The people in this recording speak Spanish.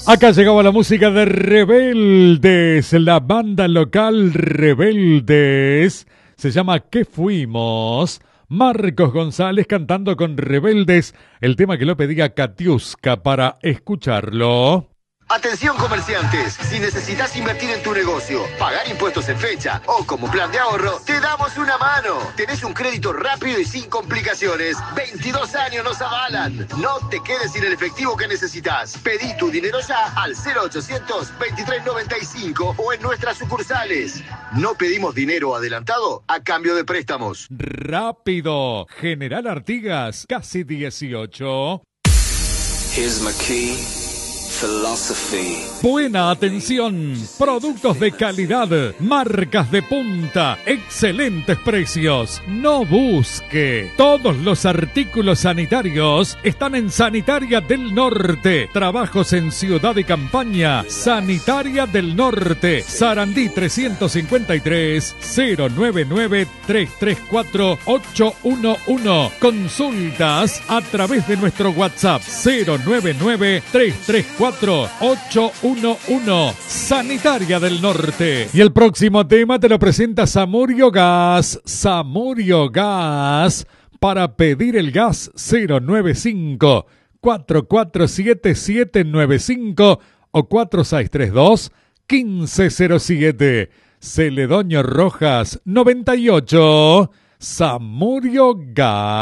Acá llegaba la música de Rebeldes, la banda local Rebeldes. Se llama ¿Qué fuimos? Marcos González cantando con Rebeldes, el tema que lo pedía Katiuska para escucharlo. Atención comerciantes, si necesitas invertir en tu negocio, pagar impuestos en fecha o como plan de ahorro, te damos una mano. Tenés un crédito rápido y sin complicaciones. 22 años nos avalan. No te quedes sin el efectivo que necesitas. Pedí tu dinero ya al 0800 2395 o en nuestras sucursales. No pedimos dinero adelantado a cambio de préstamos. Rápido. General Artigas, casi 18. Here's my key. Philosophy. Buena atención, productos de calidad, marcas de punta, excelentes precios. No busque. Todos los artículos sanitarios están en Sanitaria del Norte. Trabajos en Ciudad y Campaña. Sanitaria del Norte. Sarandí 353 099 334 811. Consultas a través de nuestro WhatsApp 099 334 811. Sanitaria del Norte. Y el próximo tema te lo presenta Samurio Gas. Samurio Gas. Para pedir el gas 095 447 795 o 4632 1507. Celedonio Rojas 98. Samurio Gas.